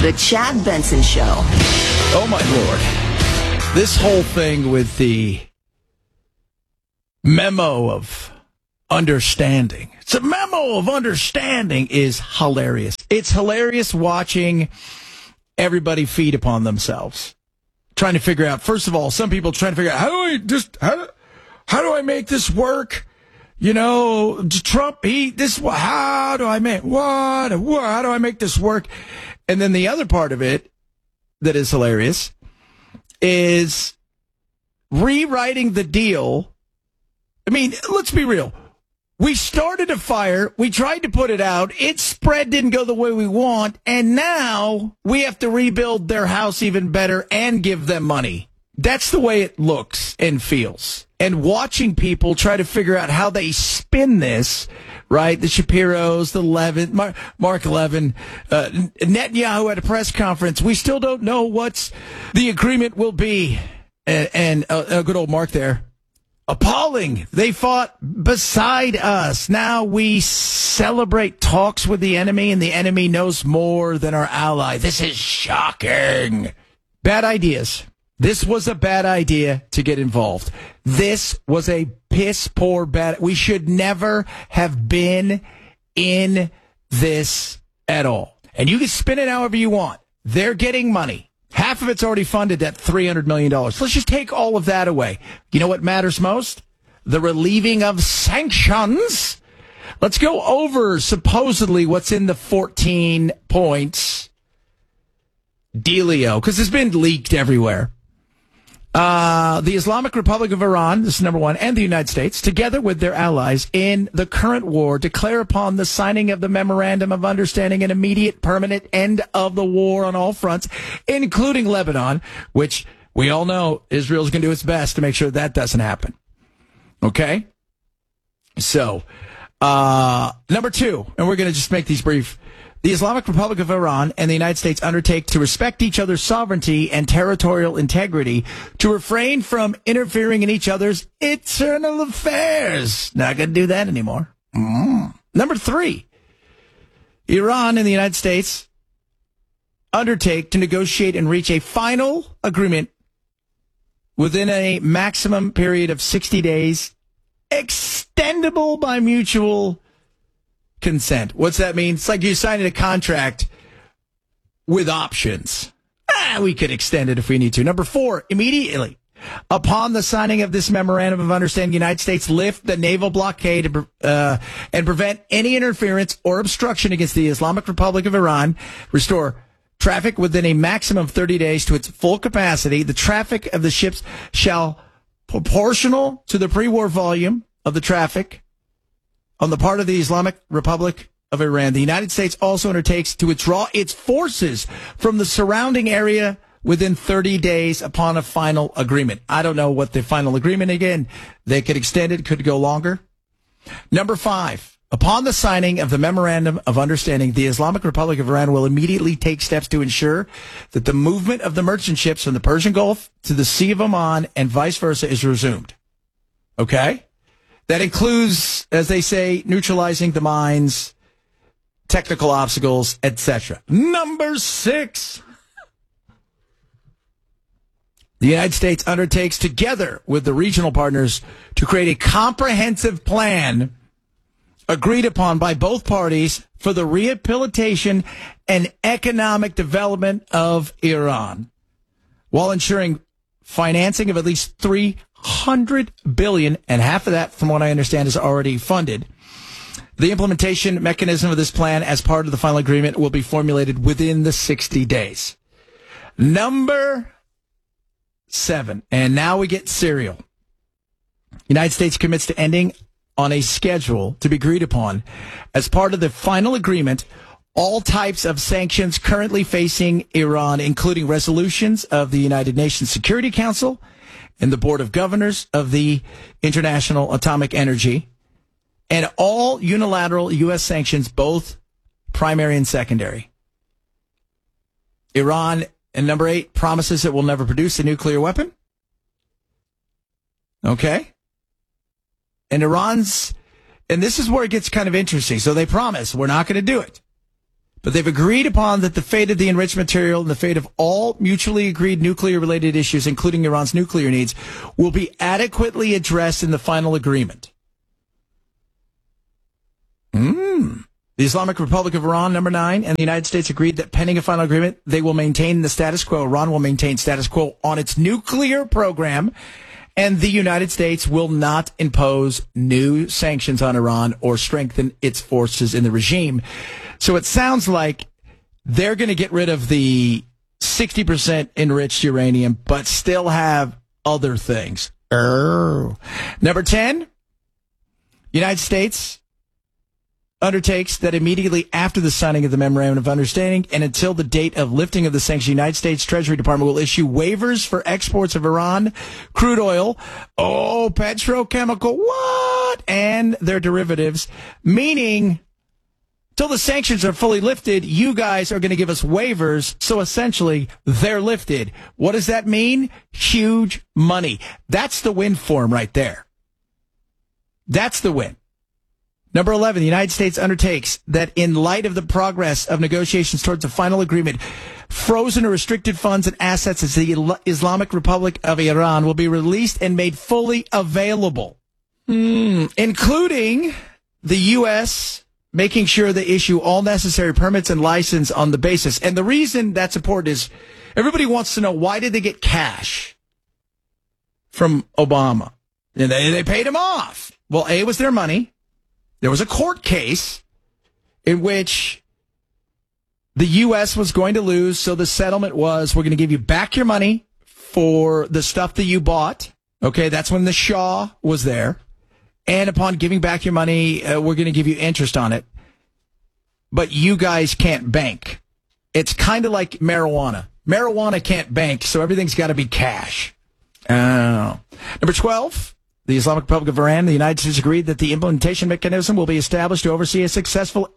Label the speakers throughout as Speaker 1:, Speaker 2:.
Speaker 1: The Chad Benson Show.
Speaker 2: Oh, my Lord. This whole thing with the memo of understanding. It's a memo of understanding is hilarious. It's hilarious watching everybody feed upon themselves. Trying to figure out, first of all, some people trying to figure out, how do I make this work? You know, Trump, how do I make, how do I make this work? And then the other part of it that is hilarious is rewriting the deal. I mean, let's be real. We started a fire. We tried to put it out. Its spread didn't go the way we want. And now we have to rebuild their house even better and give them money. That's the way it looks and feels. And watching people try to figure out how they spin this, right? The Shapiros, the Levin, Mark Levin, Netanyahu at a press conference. We still don't know what the agreement will be. And good old Mark there. Appalling. They fought beside us. Now we celebrate talks with the enemy, and the enemy knows more than our ally. This is shocking. Bad ideas. This was a bad idea to get involved. This was a piss poor bad. We should never have been in this at all. And you can spin it however you want. They're getting money. Half of it's already funded at $300 million. Let's just take all of that away. You know what matters most? The relieving of sanctions. Let's go over supposedly what's in the 14 points dealio, because it's been leaked everywhere. The Islamic Republic of Iran, this is number one, and the United States, together with their allies in the current war, declare upon the signing of the Memorandum of Understanding an immediate permanent end of the war on all fronts, including Lebanon, which we all know Israel's going to do its best to make sure that doesn't happen. Okay? So, number two, and we're going to just make these brief. The Islamic Republic of Iran and the United States undertake to respect each other's sovereignty and territorial integrity, to refrain from interfering in each other's internal affairs. Not going to do that anymore. Number three, Iran and the United States undertake to negotiate and reach a final agreement within a maximum period of 60 days, extendable by mutual consent. What's that mean? It's like you signing a contract with options. We could extend it if we need to. Number four, immediately upon the signing of this memorandum of understanding, the United States lift the naval blockade and prevent any interference or obstruction against the Islamic Republic of Iran, restore traffic within a maximum of 30 days to its full capacity. The traffic of the ships shall proportional to the pre-war volume of the traffic on the part of the Islamic Republic of Iran. The United States also undertakes to withdraw its forces from the surrounding area within 30 days upon a final agreement. I don't know what the final agreement, again, they could extend it, could go longer. Number five, upon the signing of the Memorandum of Understanding, the Islamic Republic of Iran will immediately take steps to ensure that the movement of the merchant ships from the Persian Gulf to the Sea of Oman and vice versa is resumed. Okay? That includes, as they say, neutralizing the mines, technical obstacles, etc. Number six, the United States undertakes, together with the regional partners, to create a comprehensive plan agreed upon by both parties for the rehabilitation and economic development of Iran, while ensuring financing of at least $300 billion, and half of that, from what I understand, is already funded. The implementation mechanism of this plan as part of the final agreement will be formulated within the 60 days. Number seven, and now we get serial. United States commits to ending on a schedule to be agreed upon as part of the final agreement all types of sanctions currently facing Iran, including resolutions of the United Nations Security Council and the Board of Governors of the International Atomic Energy, and all unilateral U.S. sanctions, both primary and secondary. Iran, and number eight, promises it will never produce a nuclear weapon. Okay? And Iran's, and this is where it gets kind of interesting. So they promise we're not going to do it. but they've agreed upon that the fate of the enriched material and the fate of all mutually agreed nuclear-related issues, including Iran's nuclear needs, will be adequately addressed in the final agreement. The Islamic Republic of Iran, number 9, and the United States agreed that pending a final agreement, they will maintain the status quo. Iran will maintain status quo on its nuclear program, and the United States will not impose new sanctions on Iran or strengthen its forces in the regime. So it sounds like they're going to get rid of the 60% enriched uranium, but still have other things. Number 10, United States undertakes that immediately after the signing of the Memorandum of Understanding and until the date of lifting of the sanctions, the United States Treasury Department will issue waivers for exports of Iran, crude oil, petrochemical, and their derivatives, meaning till the sanctions are fully lifted, you guys are going to give us waivers, so essentially they're lifted. What does that mean? Huge money. That's the win for them right there. That's the win. Number 11, the United States undertakes that in light of the progress of negotiations towards a final agreement, frozen or restricted funds and assets of the Islamic Republic of Iran will be released and made fully available, including the U.S. making sure they issue all necessary permits and license on the basis. And the reason that's important is everybody wants to know, why did they get cash from Obama? And they paid him off. Well, A, was their money. There was a court case in which the U.S. was going to lose, so the settlement was, we're going to give you back your money for the stuff that you bought. Okay, that's when the Shah was there. And upon giving back your money, we're going to give you interest on it. But you guys can't bank. It's kind of like marijuana. Marijuana can't bank, so everything's got to be cash. Number 12. The Islamic Republic of Iran and the United States agreed that the implementation mechanism will be established to oversee a successful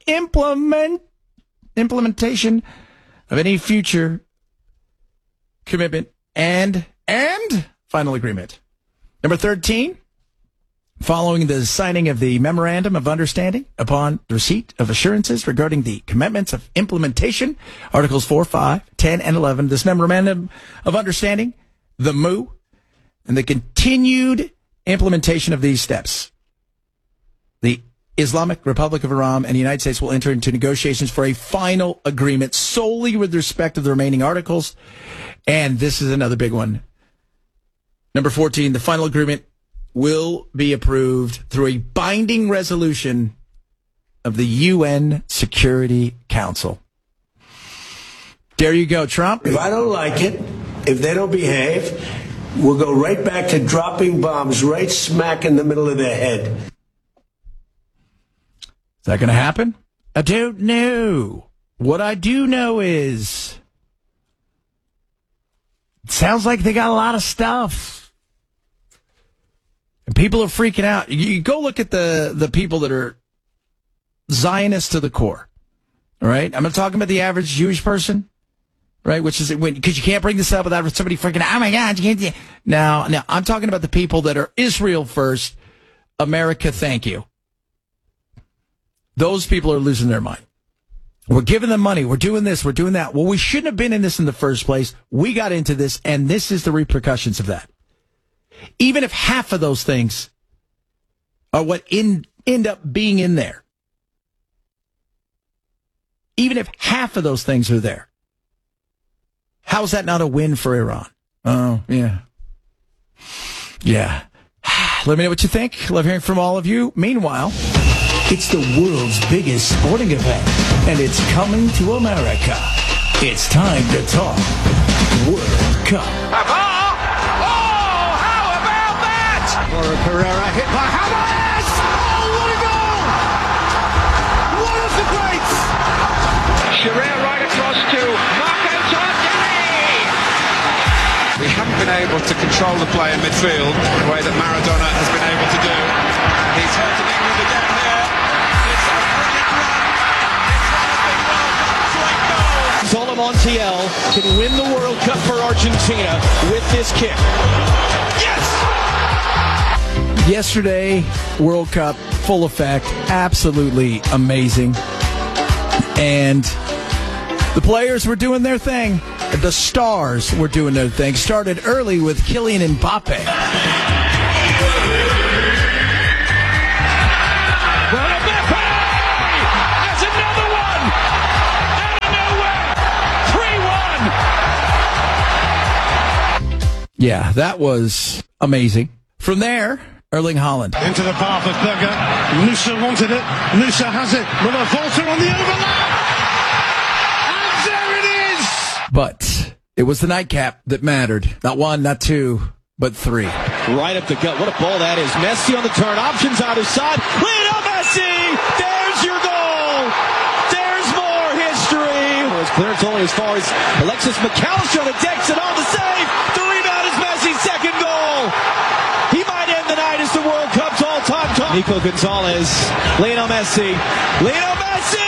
Speaker 2: implementation of any future commitment and final agreement. Number 13, following the signing of the Memorandum of Understanding upon receipt of assurances regarding the commitments of implementation, Articles 4, 5, 10, and 11, this Memorandum of Understanding, the MOU, and the continued implementation of these steps, the Islamic Republic of Iran and the United States will enter into negotiations for a final agreement solely with respect to the remaining articles. And this is another big one. Number 14, the final agreement will be approved through a binding resolution of the UN Security Council. There you go, Trump.
Speaker 1: If I don't like it, if they don't behave, we'll go right back to dropping bombs right smack in the middle of their head.
Speaker 2: Is that going to happen? I don't know. What I do know is it sounds like they got a lot of stuff. And people are freaking out. You go look at the people that are Zionists to the core. All right? I'm not talking about the average Jewish person. Right, which is because you can't bring this up without somebody freaking, oh my God, you can't. Now, I'm talking about the people that are Israel first, America, thank you. Those people are losing their mind. We're giving them money. We're doing this. We're doing that. Well, we shouldn't have been in this in the first place. We got into this, and this is the repercussions of that. Even if half of those things are what end up being in there, even if half of those things are there, how is that not a win for Iran? Oh, yeah. Yeah. Let me know what you think. Love hearing from all of you. Meanwhile, it's the world's biggest sporting event, and it's coming to America. It's time to talk World Cup.
Speaker 3: Oh, how about that?
Speaker 4: Mauro Pereira hit by Hamas. Oh, what a goal! One of the greats.
Speaker 3: Sherrier right across to Marco Tardelli.
Speaker 5: We haven't been able to control the play in midfield the way that Maradona has been able to do. He's hurting England again here. It's a brilliant run. It's one of the World Cup's great goals.
Speaker 4: Solo Montiel can win the World Cup for Argentina with this kick.
Speaker 3: Yes!
Speaker 2: Yesterday, World Cup, full effect, absolutely amazing. And The players were doing their thing. The stars were doing their thing. Started early with Kylian Mbappe.
Speaker 3: Well, Mbappe has another one out of nowhere. 3-1.
Speaker 2: Yeah, that was amazing. From there, Erling Haaland.
Speaker 4: Into the path of Berger. Nusa wanted it. Nusa has it. Muller Volter on the overlap. And there it is.
Speaker 2: But it was the nightcap that mattered. Not one, not two, but three.
Speaker 6: Right up the gut. What a ball that is. Messi on the turn. Options either side. Lionel Messi! There's your goal! There's more history! His clearance only as far as Alexis McAllister on the decks and on the save. The rebound is Messi's second goal. He might end the night as the World Cup's all-time top. Nico Gonzalez. Lionel Messi. Lionel Messi!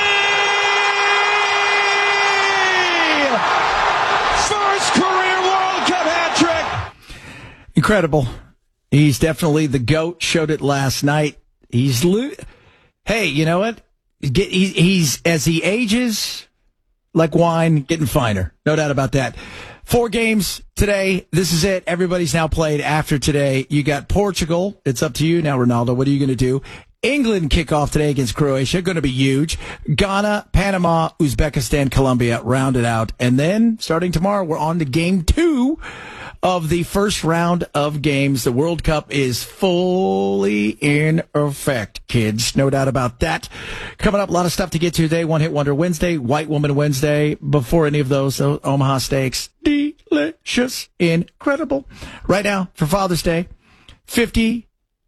Speaker 6: First career World Cup hat trick.
Speaker 2: Incredible. He's definitely the GOAT. Showed it last night. Hey, you know what? He's as he ages, like wine, getting finer. No doubt about that. 4 games today. This is it. Everybody's now played after today. You got Portugal. It's up to you now, Ronaldo. What are you going to do? England kickoff today against Croatia. Going to be huge. Ghana, Panama, Uzbekistan, Colombia rounded out. And then starting tomorrow, we're on to game 2 of the first round of games. The World Cup is fully in effect, kids. No doubt about that. Coming up, a lot of stuff to get to today. One Hit Wonder Wednesday, White Woman Wednesday. Before any of those, Omaha Steaks. Delicious. Incredible. Right now, for Father's Day, 50+%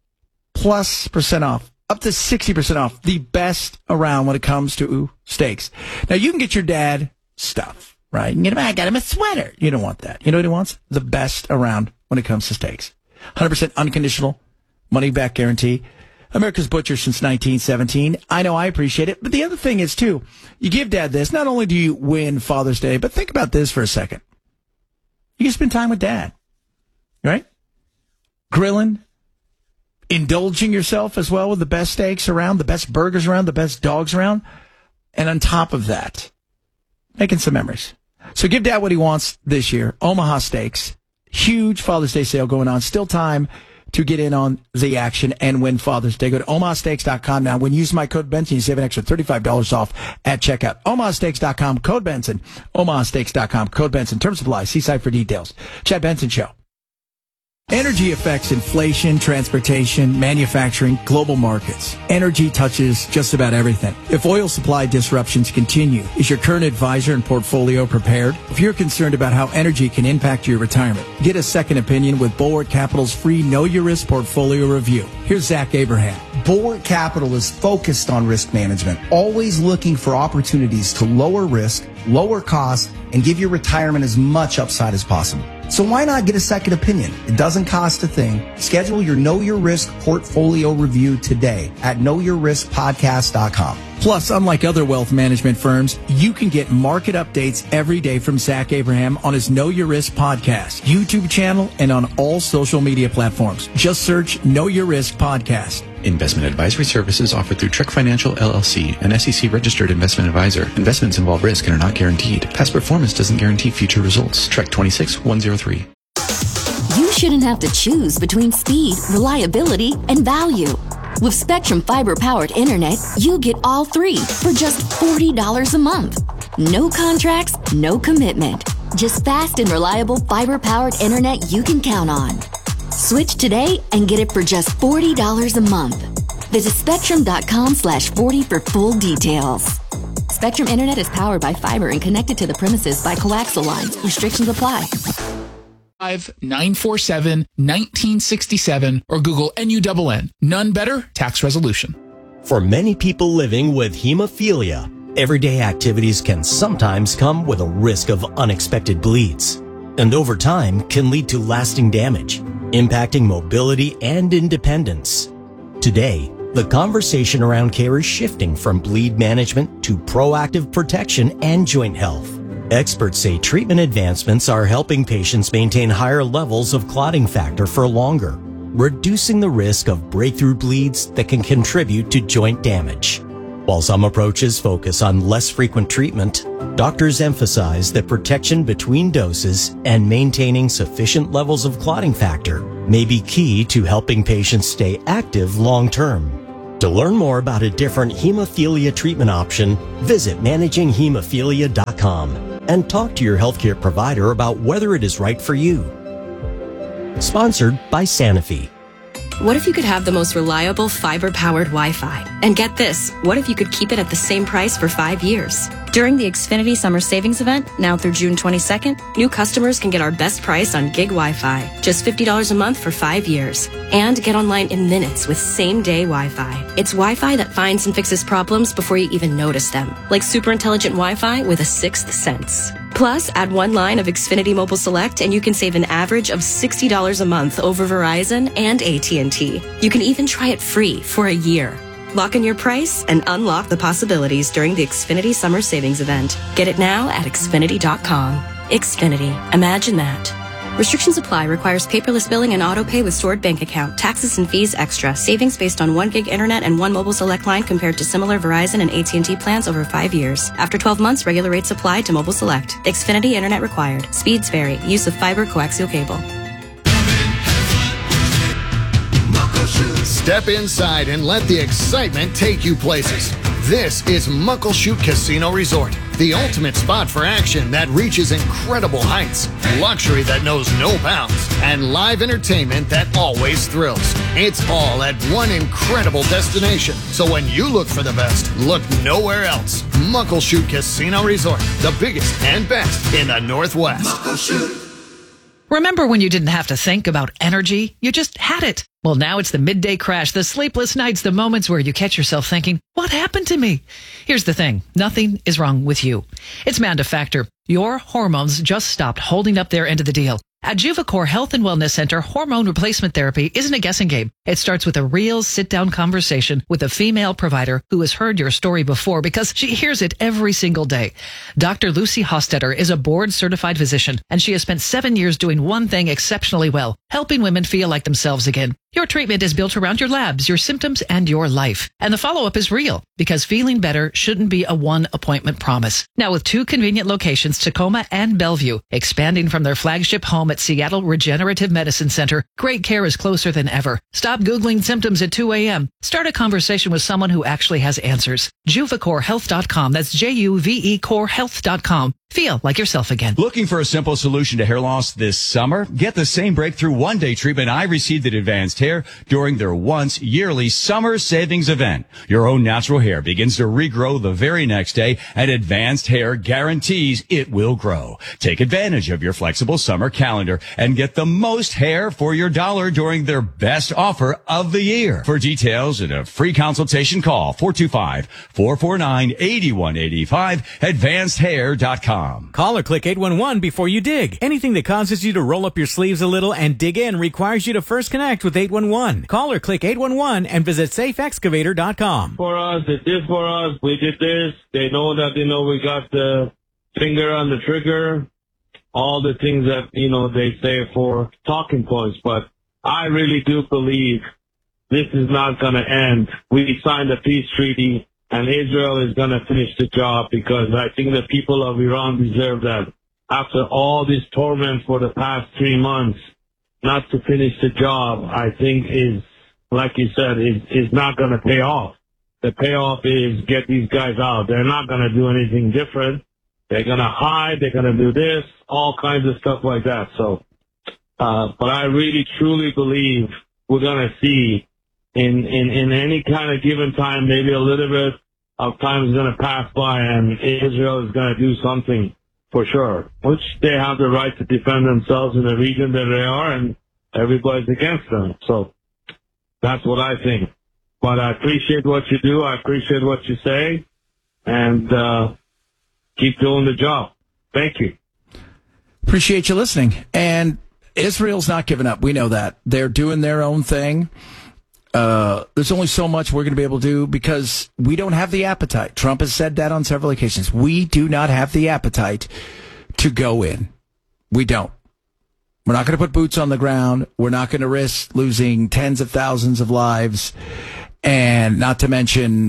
Speaker 2: off. Up to 60% off. The best around when it comes to steaks. Now, you can get your dad stuff. Right? You know, I got him a sweater. You don't want that. You know what he wants? The best around when it comes to steaks. 100% unconditional money back guarantee. America's Butcher since 1917. I know I appreciate it. But the other thing is, too, you give Dad this. Not only do you win Father's Day, but think about this for a second. You can spend time with Dad. Right? Grilling. Indulging yourself as well with the best steaks around, the best burgers around, the best dogs around. And on top of that, making some memories. So give Dad what he wants this year. Omaha Steaks. Huge Father's Day sale going on. Still time to get in on the action and win Father's Day. Go to omahasteaks.com now. When you use my code Benson, you save an extra $35 off at checkout. omahasteaks.com, code Benson. omahasteaks.com, code Benson. Terms apply. See site for details. Chad Benson Show. Energy affects inflation, transportation, manufacturing, global markets. Energy touches just about everything. If oil supply disruptions continue, is your current advisor and portfolio prepared? If you're concerned about how energy can impact your retirement, get a second opinion with Bulwark Capital's free Know Your Risk portfolio review. Here's Zach Abraham.
Speaker 7: Bulwark Capital is focused on risk management, always looking for opportunities to lower risk, lower costs, and give your retirement as much upside as possible. So why not get a second opinion? It doesn't cost a thing. Schedule your Know Your Risk portfolio review today at knowyourriskpodcast.com.
Speaker 2: Plus, unlike other wealth management firms, you can get market updates every day from Zach Abraham on his Know Your Risk podcast, YouTube channel, and on all social media platforms. Just search Know Your Risk Podcast.
Speaker 8: Investment advisory services offered through Trek Financial LLC, an SEC-registered investment advisor. Investments involve risk and are not guaranteed. Past performance doesn't guarantee future results. Trek 26103.
Speaker 9: You shouldn't have to choose between speed, reliability, and value. With Spectrum Fiber-powered internet, you get all three for just $40 a month. No contracts, no commitment. Just fast and reliable fiber-powered internet you can count on. Switch today and get it for just $40 a month. Visit Spectrum.com/40 for full details. Spectrum Internet is powered by fiber and connected to the premises by coaxial lines. Restrictions apply.
Speaker 10: 947-1967 or Google NUNN. None better tax resolution.
Speaker 11: For many people living with hemophilia, everyday activities can sometimes come with a risk of unexpected bleeds, and over time can lead to lasting damage, impacting mobility and independence. Today, the conversation around care is shifting from bleed management to proactive protection and joint health. Experts say treatment advancements are helping patients maintain higher levels of clotting factor for longer, reducing the risk of breakthrough bleeds that can contribute to joint damage. While some approaches focus on less frequent treatment, doctors emphasize that protection between doses and maintaining sufficient levels of clotting factor may be key to helping patients stay active long-term. To learn more about a different hemophilia treatment option, visit managinghemophilia.com and talk to your healthcare provider about whether it is right for you. Sponsored by Sanofi.
Speaker 12: What if you could have the most reliable fiber-powered Wi-Fi? And get this, what if you could keep it at the same price for 5 years? During the Xfinity Summer Savings Event, now through June 22nd, new customers can get our best price on gig Wi-Fi, just $50 a month for 5 years. And get online in minutes with same-day Wi-Fi. It's Wi-Fi that finds and fixes problems before you even notice them, like super intelligent Wi-Fi with a sixth sense. Plus, add one line of Xfinity Mobile Select and you can save an average of $60 a month over Verizon and AT&T. You can even try it free for a year. Lock in your price and unlock the possibilities during the Xfinity Summer Savings Event. Get it now at Xfinity.com. Xfinity. Imagine that. Restrictions apply. Requires paperless billing and auto pay with stored bank account. Taxes and fees extra. Savings based on 1 gig internet and 1 mobile select line compared to similar Verizon and AT&T plans over 5 years. After 12 months, regular rates apply to mobile select. Xfinity internet required. Speeds vary. Use of fiber coaxial cable.
Speaker 13: Step inside and let the excitement take you places. This is Muckleshoot Casino Resort, the ultimate spot for action that reaches incredible heights, luxury that knows no bounds, and live entertainment that always thrills. It's all at one incredible destination. So when you look for the best, look nowhere else. Muckleshoot Casino Resort, the biggest and best in the Northwest. Muckleshoot.
Speaker 14: Remember when you didn't have to think about energy? You just had it. Well, now it's the midday crash, the sleepless nights, the moments where you catch yourself thinking, what happened to me? Here's the thing. Nothing is wrong with you. It's Manda Factor. Your hormones just stopped holding up their end of the deal. At Juvacor Health and Wellness Center, hormone replacement therapy isn't a guessing game. It starts with a real sit-down conversation with a female provider who has heard your story before because she hears it every single day. Dr. Lucy Hostetter is a board-certified physician, and she has spent 7 years doing one thing exceptionally well, helping women feel like themselves again. Your treatment is built around your labs, your symptoms, and your life. And the follow-up is real, because feeling better shouldn't be a one-appointment promise. Now with 2 convenient locations, Tacoma and Bellevue, expanding from their flagship home at Seattle Regenerative Medicine Center, great care is closer than ever. Stop Googling symptoms at 2 a.m. Start a conversation with someone who actually has answers. JuvaCoreHealth.com. That's J-U-V-E CoreHealth.com. Feel like yourself again.
Speaker 15: Looking for a simple solution to hair loss this summer? Get the same breakthrough one-day treatment I received at Advanced Hair during their once yearly summer savings event. Your own natural hair begins to regrow the very next day, and Advanced Hair guarantees it will grow. Take advantage of your flexible summer calendar and get the most hair for your dollar during their best offer of the year. For details and a free consultation, call 425-449-8185, advancedhair.com.
Speaker 16: Call or click 811 before you dig. Anything that causes you to roll up your sleeves a little and dig in requires you to first connect with 811. Call or click 811 and visit safeexcavator.com.
Speaker 17: For us, it is for us. We did this. They know that, we got the finger on the trigger. All the things that, they say for talking points. But I really do believe this is not going to end. We signed a peace treaty. And Israel is going to finish the job, because I think the people of Iran deserve that. After all this torment for the past 3 months, not to finish the job, I think is, like you said, is not going to pay off. The payoff is get these guys out. They're not going to do anything different. They're going to hide. They're going to do this, all kinds of stuff like that. So, but I really truly believe we're going to see in any kind of given time, maybe a little bit of time is going to pass by, and Israel is going to do something for sure, which they have the right to defend themselves in the region that they are, and everybody's against them. So that's what I think. But I appreciate what you do. I appreciate what you say, and keep doing the job. Thank you.
Speaker 2: Appreciate you listening. And Israel's not giving up. We know that. They're doing their own thing. There's only so much we're going to be able to do because we don't have the appetite. Trump has said that on several occasions. We do not have the appetite to go in. We don't. We're not going to put boots on the ground. We're not going to risk losing tens of thousands of lives, and not to mention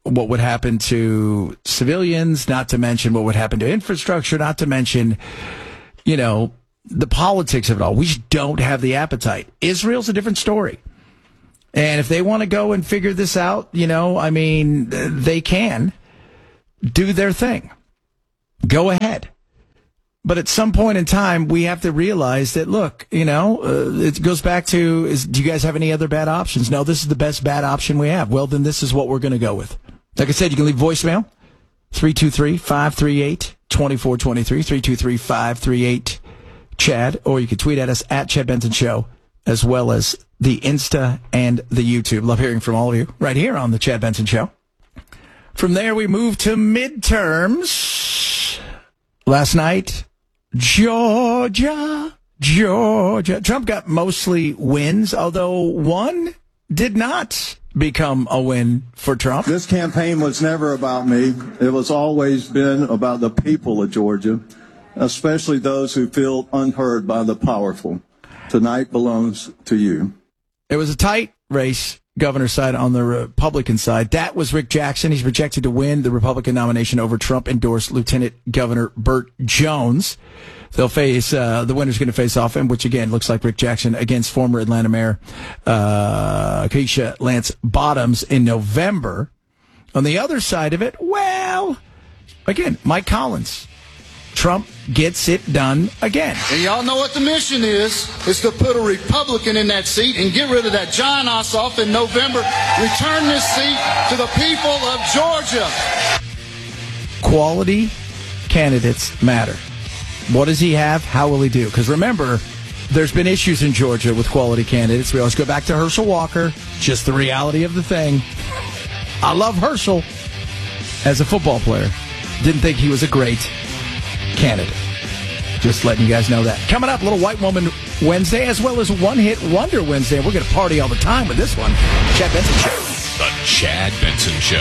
Speaker 2: what would happen to civilians, not to mention what would happen to infrastructure, not to mention, the politics of it all. We just don't have the appetite. Israel's a different story. And if they want to go and figure this out, they can do their thing. Go ahead. But at some point in time, we have to realize that, look, it goes back to, do you guys have any other bad options? No, this is the best bad option we have. Well, then this is what we're going to go with. Like I said, you can leave voicemail, 323-538-2423, 323-538-CHAD, or you can tweet at us at Chad Benson Show, as well as the Insta and the YouTube. Love hearing from all of you right here on the Chad Benson Show. From there, we move to midterms. Last night, Georgia. Trump got mostly wins, although one did not become a win for Trump.
Speaker 18: This campaign was never about me. It was always been about the people of Georgia, especially those who feel unheard by the powerful. Tonight belongs to you.
Speaker 2: It was a tight race, governor's side. On the Republican side, that was Rick Jackson. He's projected to win the Republican nomination over Trump-endorsed Lieutenant Governor Burt Jones. They'll face, the winner's going to face off, and which again looks like Rick Jackson against former Atlanta Mayor Keisha Lance Bottoms in November. On the other side of it, well, again, Mike Collins. Trump gets it done again.
Speaker 19: And y'all know what the mission is. It's to put a Republican in that seat and get rid of that John Ossoff in November. Return this seat to the people of Georgia.
Speaker 2: Quality candidates matter. What does he have? How will he do? Because remember, there's been issues in Georgia with quality candidates. We always go back to Herschel Walker. Just the reality of the thing. I love Herschel as a football player. Didn't think he was a great candidate. Just letting you guys know that. Coming up, Little White Woman Wednesday, as well as One Hit Wonder Wednesday. We're going to party all the time with this one. Chad Benson Show.
Speaker 3: The Chad Benson Show.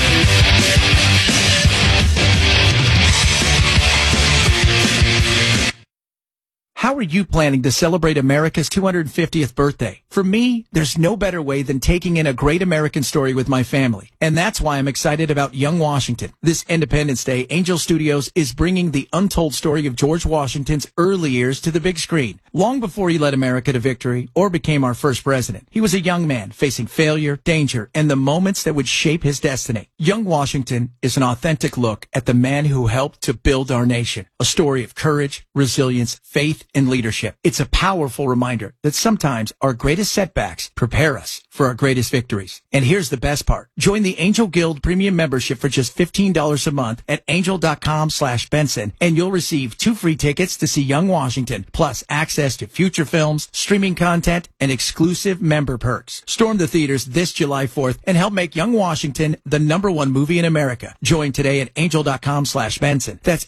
Speaker 2: How are you planning to celebrate America's 250th birthday? For me, there's no better way than taking in a great American story with my family. And that's why I'm excited about Young Washington. This Independence Day, Angel Studios is bringing the untold story of George Washington's early years to the big screen. Long before he led America to victory or became our first president, he was a young man facing failure, danger, and the moments that would shape his destiny. Young Washington is an authentic look at the man who helped to build our nation. A story of courage, resilience, faith, and leadership. It's a powerful reminder that sometimes our greatest setbacks prepare us for our greatest victories. And here's the best part. Join the Angel Guild Premium membership for just $15 a month at angel.com/Benson, and you'll receive 2 free tickets to see Young Washington, plus access to future films, streaming content, and exclusive member perks. Storm the theaters this July 4th and help make Young Washington the #1 movie in America. Join today at angel.com/Benson. That's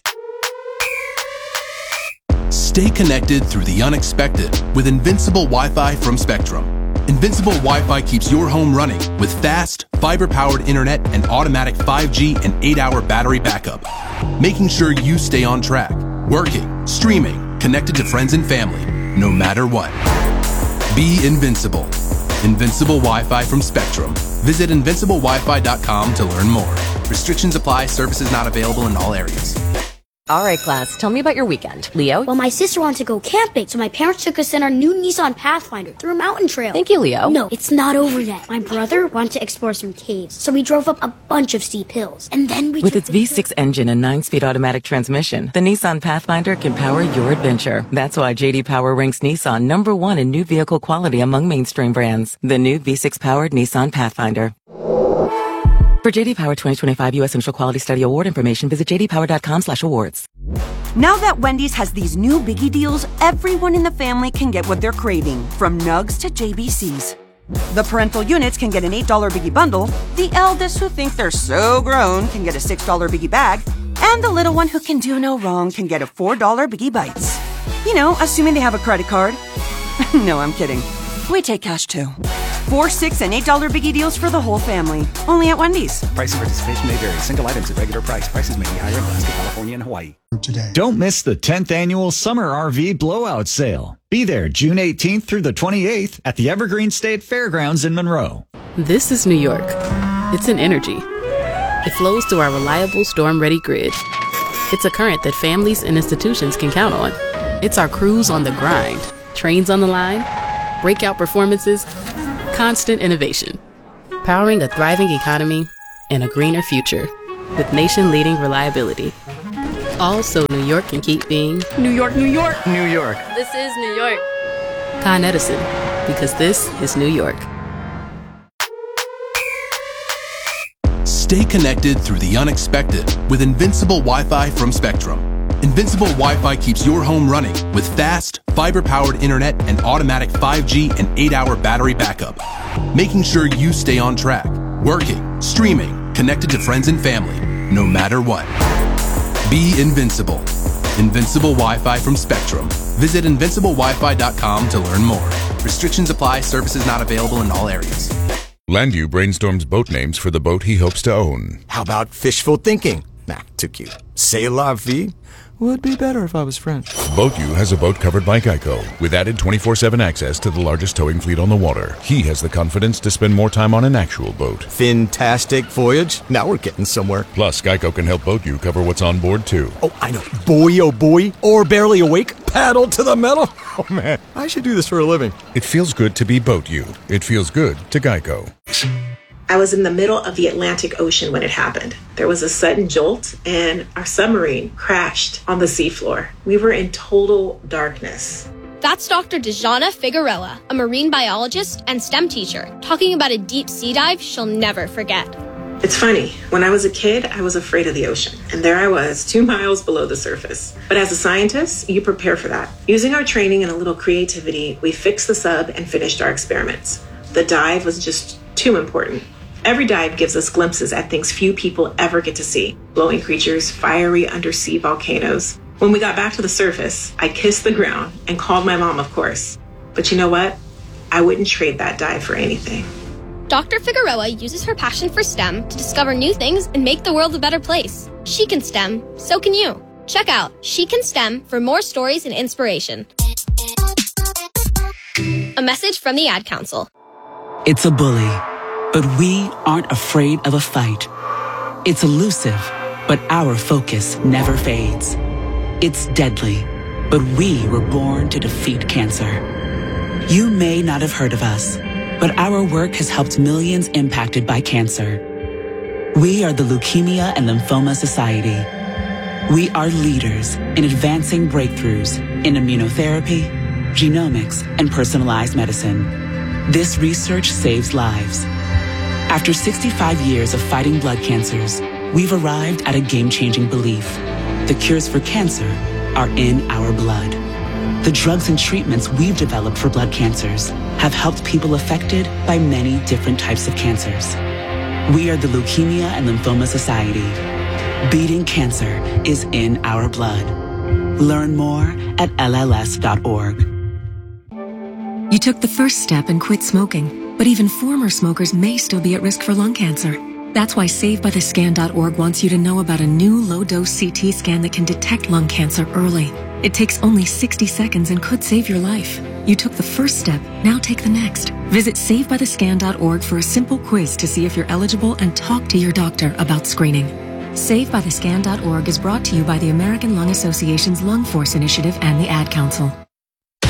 Speaker 20: Stay connected through the unexpected with Invincible Wi-Fi from Spectrum. Invincible Wi-Fi keeps your home running with fast, fiber-powered internet and automatic 5G and 8-hour battery backup, making sure you stay on track, working, streaming, connected to friends and family, no matter what. Be invincible. Invincible Wi-Fi from Spectrum. Visit invinciblewifi.com to learn more. Restrictions apply. Services not available in all areas.
Speaker 21: All right, class, tell me about your weekend. Leo?
Speaker 22: Well, my sister wanted to go camping, so my parents took us in our new Nissan Pathfinder through a mountain trail.
Speaker 21: Thank you, Leo.
Speaker 22: No, it's not over yet. My brother wanted to explore some caves, so we drove up a bunch of steep hills. And then we
Speaker 21: With its V6 engine and 9-speed automatic transmission, the Nissan Pathfinder can power your adventure. That's why J.D. Power ranks Nissan #1 in new vehicle quality among mainstream brands. The new V6-powered Nissan Pathfinder. For J.D. Power 2025 U.S. Central Quality Study Award information, visit jdpower.com/awards.
Speaker 23: Now that Wendy's has these new biggie deals, everyone in the family can get what they're craving, from nugs to JBCs. The parental units can get an $8 biggie bundle, the eldest who think they're so grown can get a $6 biggie bag, and the little one who can do no wrong can get a $4 biggie bites. You know, assuming they have a credit card. No, I'm kidding. We take cash too. 4, $6, and $8 biggie deals for the whole family. Only at Wendy's.
Speaker 24: Price and participation may vary. Single items at regular price. Prices may be higher in Alaska, California, and Hawaii.
Speaker 25: Don't miss the 10th annual Summer RV Blowout Sale. Be there June 18th through the 28th at the Evergreen State Fairgrounds in Monroe.
Speaker 26: This is New York. It's an energy.
Speaker 1: It flows through our reliable storm-ready grid. It's a current that families and institutions can count on. It's our crews on the grind, trains on the line, breakout performances, constant innovation. Powering a thriving economy and a greener future with nation-leading reliability. All so New York can keep being New York, New York, New York.
Speaker 4: This is New York.
Speaker 1: Con Edison, because this is New York.
Speaker 20: Stay connected through the unexpected with Invincible Wi-Fi from Spectrum. Invincible Wi-Fi keeps your home running with fast, fiber-powered internet and automatic 5G and 8-hour battery backup, making sure you stay on track, working, streaming, connected to friends and family, no matter what. Be invincible. Invincible Wi-Fi from Spectrum. Visit invinciblewifi.com to learn more. Restrictions apply. Services not available in all areas.
Speaker 3: Landu brainstorms boat names for the boat he hopes to own.
Speaker 5: How about fishful thinking? Nah, too cute. C'est la vie? Would be better if I was French.
Speaker 3: BoatU has a boat covered by Geico, with added 24/7 access to the largest towing fleet on the water. He has the confidence to spend more time on an actual boat.
Speaker 5: Fantastic voyage. Now we're getting somewhere.
Speaker 3: Plus, Geico can help BoatU cover what's on board, too.
Speaker 5: Oh, I know. Boy, oh boy. Or barely awake. Paddle to the metal. Oh, man. I should do this for a living.
Speaker 3: It feels good to be BoatU. It feels good to Geico.
Speaker 6: I was in the middle of the Atlantic Ocean when it happened. There was a sudden jolt, and our submarine crashed on the seafloor. We were in total darkness.
Speaker 7: That's Dr. Dejana Figueroa, a marine biologist and STEM teacher, talking about a deep sea dive she'll never forget.
Speaker 6: It's funny, when I was a kid, I was afraid of the ocean, and there I was, 2 miles below the surface. But as a scientist, you prepare for that. Using our training and a little creativity, we fixed the sub and finished our experiments. The dive was just too important. Every dive gives us glimpses at things few people ever get to see. Glowing creatures, fiery undersea volcanoes. When we got back to the surface, I kissed the ground and called my mom, of course. But you know what? I wouldn't trade that dive for anything.
Speaker 7: Dr. Figueroa uses her passion for STEM to discover new things and make the world a better place. She can STEM, so can you. Check out She Can STEM for more stories and inspiration. A message from the Ad Council.
Speaker 26: It's a bully, but we aren't afraid of a fight. It's elusive, but our focus never fades. It's deadly, but we were born to defeat cancer. You may not have heard of us, but our work has helped millions impacted by cancer. We are the Leukemia and Lymphoma Society. We are leaders in advancing breakthroughs in immunotherapy, genomics, and personalized medicine. This research saves lives. After 65 years of fighting blood cancers, we've arrived at a game-changing belief. The cures for cancer are in our blood. The drugs and treatments we've developed for blood cancers have helped people affected by many different types of cancers. We are the Leukemia and Lymphoma Society. Beating cancer is in our blood. Learn more at LLS.org.
Speaker 27: You took the first step and quit smoking, but even former smokers may still be at risk for lung cancer. That's why SaveByTheScan.org wants you to know about a new low-dose CT scan that can detect lung cancer early. It takes only 60 seconds and could save your life. You took the first step, now take the next. Visit SaveByTheScan.org for a simple quiz to see if you're eligible and talk to your doctor about screening. SaveByTheScan.org is brought to you by the American Lung Association's Lung Force Initiative and the Ad Council.